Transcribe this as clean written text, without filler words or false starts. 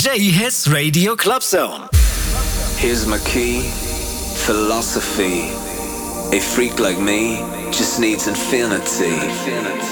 DJ Hits Radio Club Zone. Here's my key, philosophy. A freak like me just needs infinity.